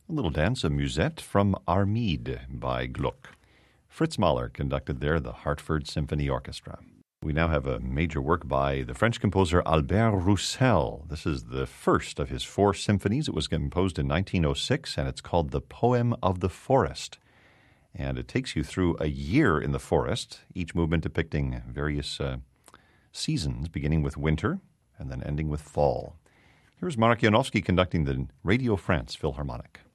A little dance, a musette from Armide by Gluck. Fritz Mahler conducted there the Hartford Symphony Orchestra. We now have a major work by the French composer Albert Roussel. This is the first of his 4 symphonies. It was composed in 1906, and it's called The Poem of the Forest. And it takes you through a year in the forest, each movement depicting various seasons, beginning with winter and then ending with fall. Here's Marek Janowski conducting the Radio France Philharmonic.